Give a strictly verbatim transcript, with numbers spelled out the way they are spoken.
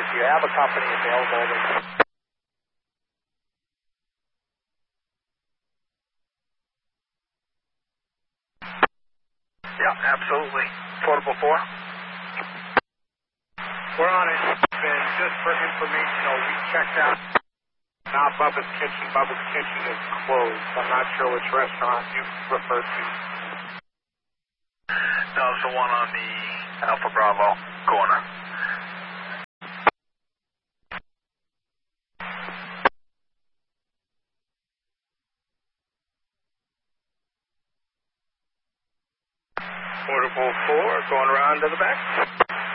if you have a company available that... Yeah, absolutely. Portable four. We're on it. And just for informational, we checked out not Bubba's Kitchen. Bubba's Kitchen is closed. I'm not sure which restaurant you refer to. No, it's the one on the Alpha Bravo corner. Portable four, going around to the back.